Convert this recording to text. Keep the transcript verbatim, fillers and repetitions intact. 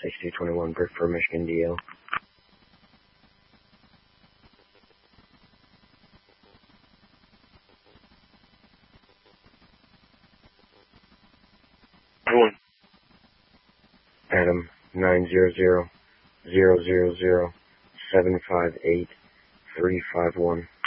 sixty twenty-one Brickford, Michigan, D L. One. Adam, nine zero zero zero zero zero seven five eight three five one.